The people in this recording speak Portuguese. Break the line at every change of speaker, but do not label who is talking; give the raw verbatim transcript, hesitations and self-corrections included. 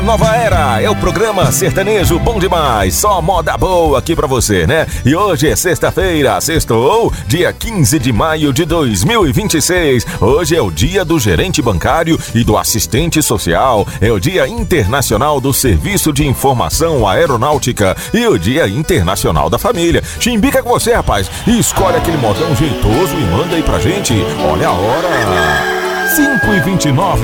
Nova Era é o programa sertanejo bom demais, só moda boa aqui pra você, né? E hoje é sexta-feira, sextou, dia quinze de maio de dois mil e vinte e seis. Hoje é o dia do gerente bancário e do assistente social, é o dia internacional do serviço de informação aeronáutica e o dia internacional da família. Chimbica com você, rapaz, e escolhe aquele modão jeitoso e manda aí pra gente. Olha a hora, cinco e vinte e nove.